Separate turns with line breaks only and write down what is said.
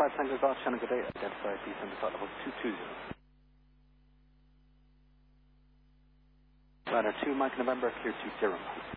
5 Tango Golf, Shannon, good day. Identify descend to level 220. Ladder 2, Mike November, clear to 0.